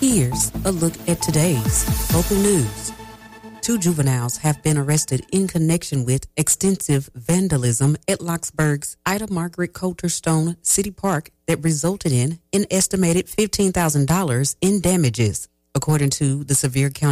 Here's a look at today's local news. 2 juveniles have been arrested in connection with extensive vandalism at Locksburg's Ida Margaret Coulter Stone City Park that resulted in an estimated $15,000 in damages, according to the Sevier County